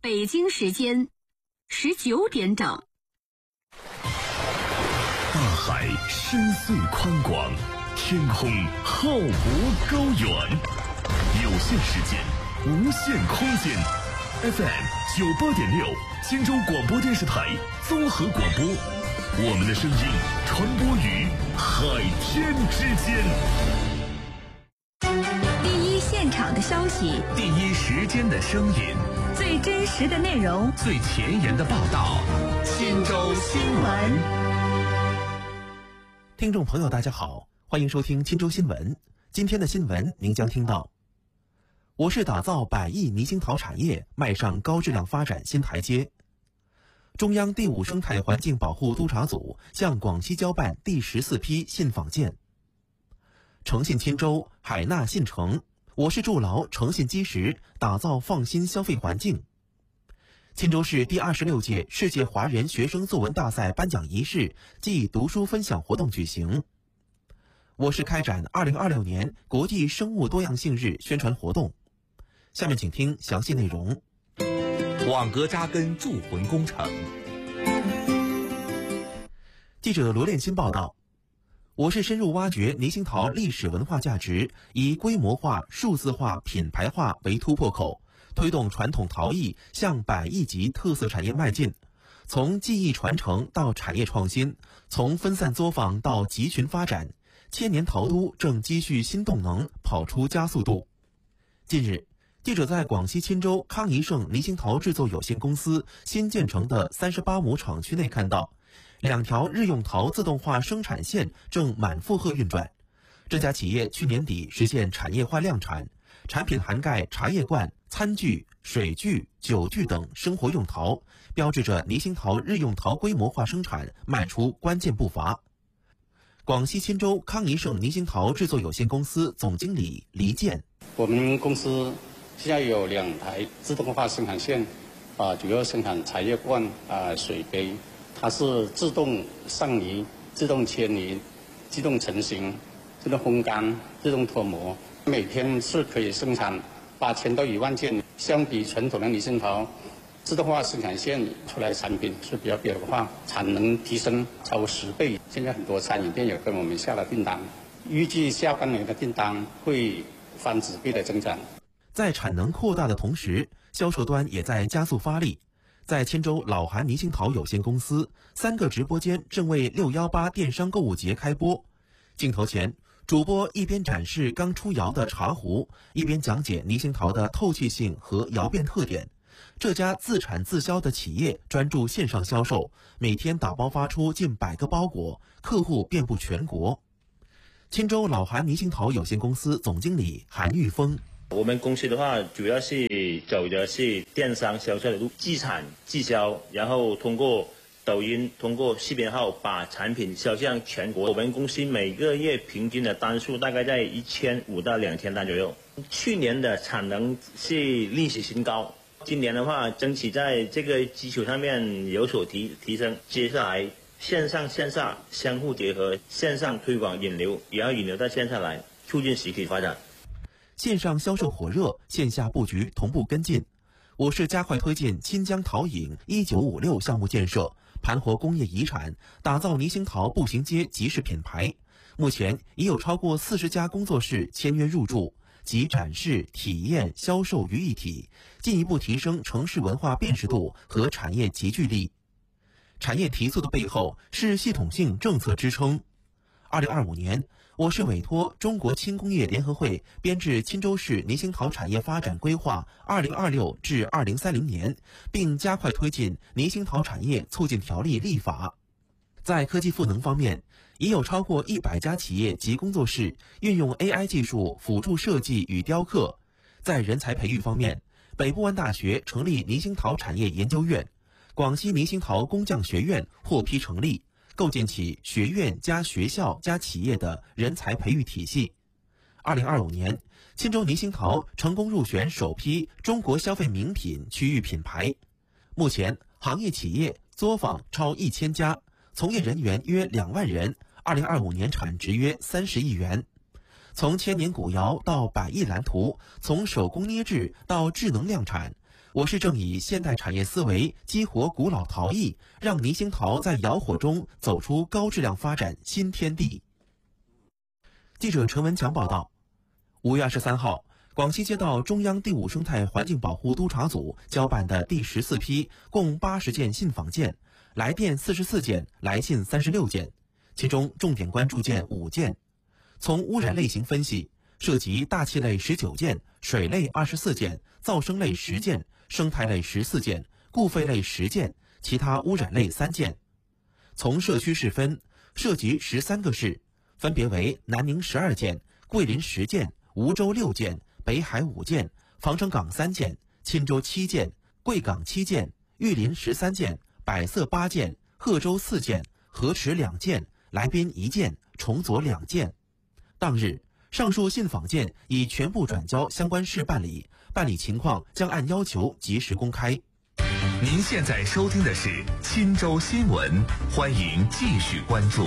北京时间19点整。 大海深邃宽广，天空浩博高远，有限时间，无限空间。FM98.6，荆州广播电视台综合广播，我们的声音传播于海天之间。 第一现场的消息， 第一时间的声音， 最真实的内容， 最前沿的报道。荆州新闻。 听众朋友大家好，欢迎收听荆州新闻。今天的新闻您将听到：我市打造100亿泥兴陶产业，迈上高质量发展新台阶；中央第5生态环境保护督察组向广西交办第14批信访件；诚信钦州，海纳信诚，我市筑牢诚信基石，打造放心消费环境。钦州市第26届世界华人学生作文大赛颁奖仪式暨读书分享活动举行。我市开展2026年国际生物多样性日宣传活动。下面请听详细内容。 网格扎根铸魂工程。 记者罗炼新报道，我市深入挖掘泥兴陶历史文化价值，以规模化、数字化、品牌化为突破口，推动传统陶艺向100亿级特色产业迈进。从技艺传承到产业创新，从分散作坊到集群发展，千年陶都正积蓄新动能，跑出加速度。近日，记者在广西钦州康宜盛泥兴陶制作有限公司新建成的38亩厂区内看到，2条日用陶自动化生产线正满负荷运转。这家企业去年底实现产业化量产，产品涵盖茶叶罐、餐具、水具、酒具等生活用陶，标志着泥兴陶日用陶规模化生产迈出关键步伐。广西钦州康宜盛泥兴陶制作有限公司总经理黎健： 我们公司现在有2台自动化生产线，主要生产茶叶罐、水杯，它是自动上泥、自动切泥、自动成型、自动烘干、自动脱模，每天是可以生产8000到1万件。相比传统的泥兴陶，自动化生产线出来的产品是比较变化，产能提升超过10倍。现在很多餐饮店也跟我们下了订单，预计下半年的订单会翻10倍的增长。 在产能扩大的同时，销售端也在加速发力。在钦州老韩泥兴陶有限公司，3个直播间正为618电商购物节开播。镜头前，主播一边展示刚出窑的茶壶，一边讲解泥兴陶的透气性和窑变特点。这家自产自销的企业专注线上销售，每天打包发出近100个包裹，客户遍布全国。钦州老韩泥兴陶有限公司总经理韩玉峰： 我们公司的话，主要是走的是电商销售的路，自产自销，然后通过抖音、通过视频号把产品销向全国。我们公司每个月平均的单数大概在1500到2000单左右。去年的产能是历史新高，今年的话，争取在这个基础上面有所提升。接下来，线上线下相互结合，线上推广引流，也要引流到线下来，促进实体发展。 线上销售火热，线下布局同步跟进。我市加快推进钦江陶影1956项目建设，盘活工业遗产，打造泥兴陶步行街集市品牌。目前已有超过40家工作室签约入驻，集展示、体验、销售于一体，进一步提升城市文化辨识度和产业集聚力。产业提速的背后是系统性政策支撑。2025年，我市委托中国轻工业联合会编制钦州市泥兴陶产业发展规划2026至2030年，并加快推进泥兴陶产业促进条例立法。在科技赋能方面，已有超过100家企业及工作室运用 AI 技术辅助设计与雕刻。在人才培育方面，北部湾大学成立泥兴陶产业研究院，广西泥兴陶工匠学院获批成立，构建起学院加学校加企业的人才培育体系。2025年，钦州泥兴陶成功入选首批中国消费名品区域品牌。目前，行业企业作坊超1000家，从业人员约2万人，2025年产值约30亿元。从千年古窑到100亿蓝图，从手工捏制到智能量产， 我市正以现代产业思维激活古老陶艺，让泥兴陶在窑火中走出高质量发展新天地。记者陈文强报道，5月23号，广西接到中央第5生态环境保护督察组交办的第14批共80件信访件，来电44件，来信36件，其中重点关注件5件。从污染类型分析，涉及大气类19件，水类24件，噪声类10件，生态类14件，固废类10件，其他污染类3件。从社区市分，涉及13个市，分别为南宁12件，桂林10件，梧州6件，北海5件，防城港3件，钦州7件，贵港7件，玉林13件，百色8件，贺州4件，河池2件，来宾1件，崇左2件。当日，上述信访件已全部转交相关市办理，办理情况将按要求及时公开。 您现在收听的是钦州新闻，欢迎继续关注。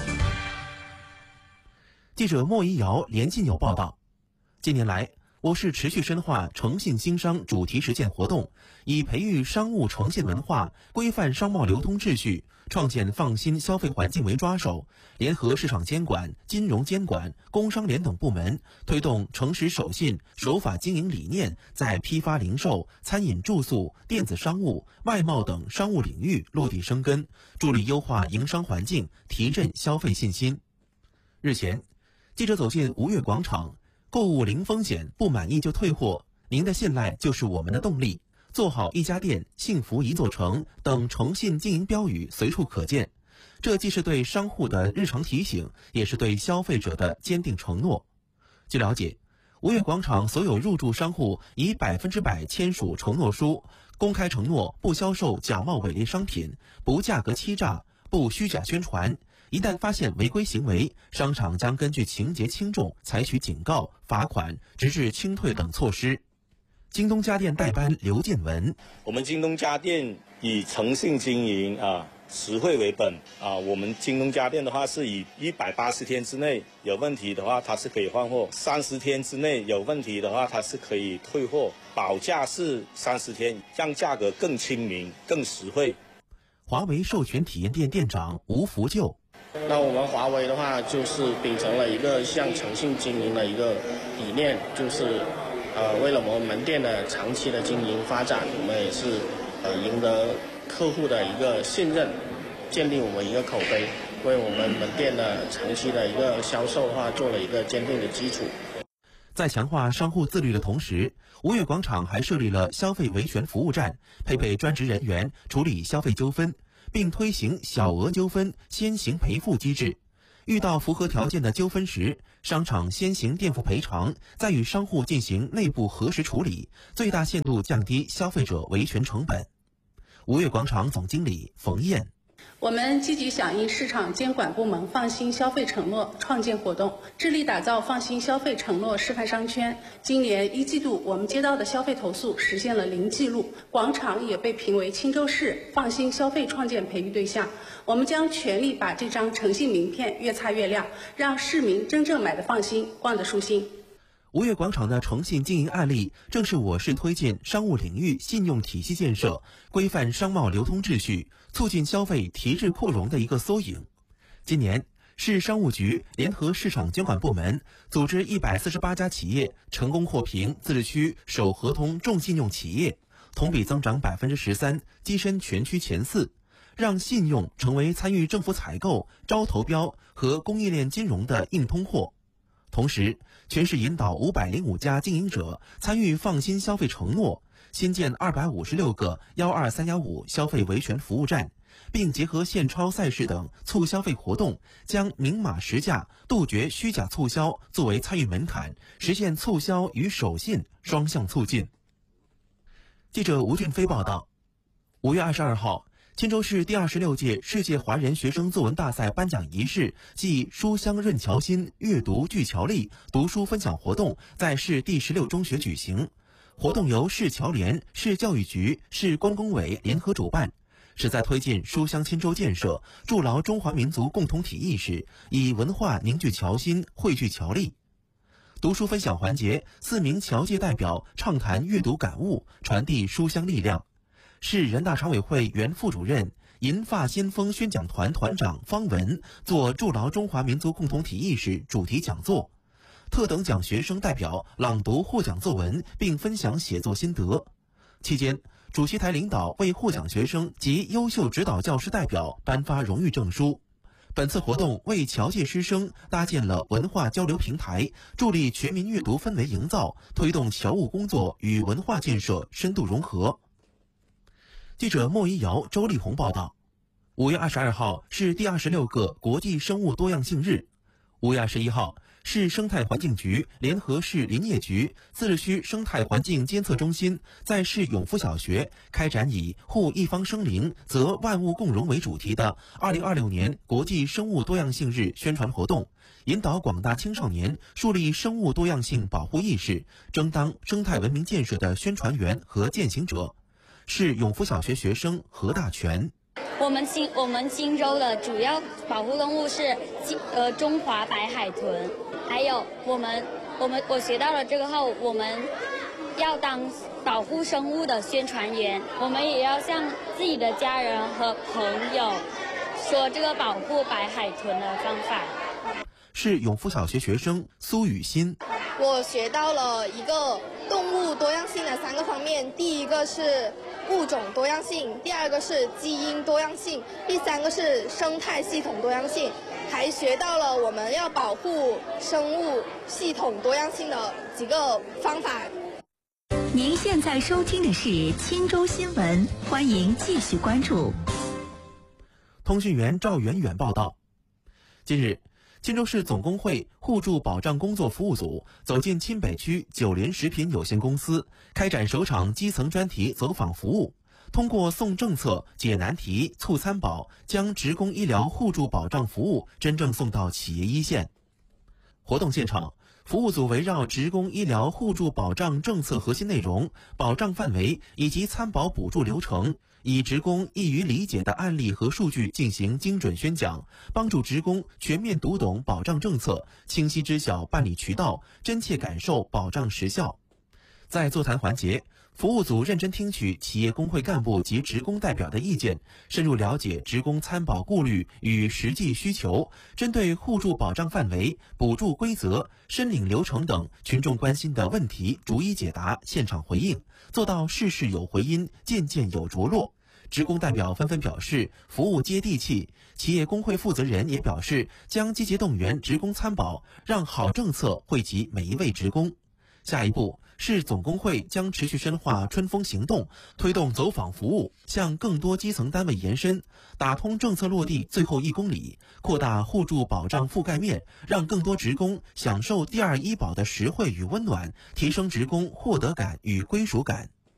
记者莫一瑶、连进友报道，近年来，我市持续深化诚信兴商主题实践活动，以培育商务诚信文化、规范商贸流通秩序、创建放心消费环境为抓手，联合市场监管、金融监管、工商联等部门，推动诚实守信、守法经营理念在批发零售、餐饮住宿、电子商务、外贸等商务领域落地生根，助力优化营商环境，提振消费信心。日前，记者走进吴越广场，购物零风险，不满意就退货，您的信赖就是我们的动力。做好一家店，幸福一座城等诚信经营标语随处可见。这既是对商户的日常提醒，也是对消费者的坚定承诺。据了解，吴越广场所有入驻商户以100%签署承诺书，公开承诺不销售假冒伪劣商品，不价格欺诈，不虚假宣传。一旦发现违规行为，商场将根据情节轻重采取警告、罚款，直至清退等措施。京东家电代班刘建文， 我们京东家电以诚信经营实惠为本我们京东家电的话是以180天之内有问题的话，它是可以换货；30天之内有问题的话，它是可以退货。保价是30天，让价格更亲民、更实惠。 华为授权体验店店长吴福救， 那我们华为的话，就是秉承了一个向诚信经营的一个理念，就是为了我们门店的长期的经营发展，我们也是赢得客户的一个信任，建立我们一个口碑，为我们门店的长期的一个销售的话做了一个坚定的基础。 在强化商户自律的同时，吴越广场还设立了消费维权服务站，配备专职人员处理消费纠纷，并推行小额纠纷先行赔付机制。遇到符合条件的纠纷时，商场先行垫付赔偿，再与商户进行内部核实处理，最大限度降低消费者维权成本。吴越广场总经理冯燕， 我们积极响应市场监管部门放心消费承诺创建活动，致力打造放心消费承诺示范商圈。今年1季度，我们接到的消费投诉实现了0记录，广场也被评为钦州市放心消费创建培育对象。我们将全力把这张诚信名片越擦越亮，让市民真正买得放心，逛得舒心。 吴越广场的诚信经营案例，正是我市推进商务领域信用体系建设、规范商贸流通秩序、促进消费提质扩容的一个缩影。今年，市商务局联合市场监管部门，组织148家企业成功获评自治区首合同重信用企业，同比增长13%，跻身全区前4，让信用成为参与政府采购、招投标和供应链金融的硬通货。同时，全市引导505家经营者参与放心消费承诺，新建256个12315消费维权服务站，并结合现钞赛事等促消费活动，将明码实价、杜绝虚假促销作为参与门槛，实现促销与守信双向促进。记者吴俊飞报道，5月22号，钦州市第26届世界华人学生作文大赛颁奖仪式暨书香润侨心、阅读聚侨力读书分享活动在市第16中学举行。活动由市侨联、市教育局、市关工委联合主办，是在推进书香钦州建设，筑牢中华民族共同体意识，以文化凝聚侨心、汇聚侨力。 读书分享环节，4名侨界代表畅谈阅读感悟，传递书香力量。市人大常委会原副主任、银发先锋宣讲团团长方文做筑牢中华民族共同体意识主题讲座。特等奖学生代表朗读获奖作文并分享写作心得。期间，主席台领导为获奖学生及优秀指导教师代表颁发荣誉证书。本次活动为侨界师生搭建了文化交流平台，助力全民阅读氛围营造，推动侨务工作与文化建设深度融合。记者莫一瑶、周丽红报道。5月22号是第26个国际生物多样性日。5月21号，市生态环境局联合市林业局、自治区生态环境监测中心在市永福小学开展以护一方生灵，则万物共荣为主题的2026年国际生物多样性日宣传活动，引导广大青少年树立生物多样性保护意识，争当生态文明建设的宣传员和践行者。市永福小学学生何大全。 我们荆州的主要保护动物是中华白海豚，还有我学到了这个后，我们要当保护生物的宣传员，我们也要向自己的家人和朋友说这个保护白海豚的方法。 是永福小学学生苏雨欣。 我学到了一个动物多样性的3个方面，第一个是物种多样性，第2个是基因多样性，第3个是生态系统多样性，还学到了我们要保护生物系统多样性的几个方法。 您现在收听的是钦州新闻，欢迎继续关注。 通讯员赵远远报道。近日，钦州市总工会互助保障工作服务组走进钦北区九联食品有限公司，开展首场基层专题走访服务，通过送政策、解难题、促参保，将职工医疗互助保障服务真正送到企业一线。活动现场，服务组围绕职工医疗互助保障政策核心内容、保障范围以及参保补助流程，以职工易于理解的案例和数据进行精准宣讲，帮助职工全面读懂保障政策，清晰知晓办理渠道，真切感受保障实效。在座谈环节，服务组认真听取企业工会干部及职工代表的意见，深入了解职工参保顾虑与实际需求，针对互助保障范围、补助规则、申领流程等群众关心的问题逐一解答，现场回应，做到事事有回音，件件有着落。职工代表纷纷表示服务接地气，企业工会负责人也表示将积极动员职工参保，让好政策惠及每一位职工。下一步，市总工会将持续深化春风行动，推动走访服务向更多基层单位延伸，打通政策落地最后1公里，扩大互助保障覆盖面，让更多职工享受第2医保的实惠与温暖，提升职工获得感与归属感。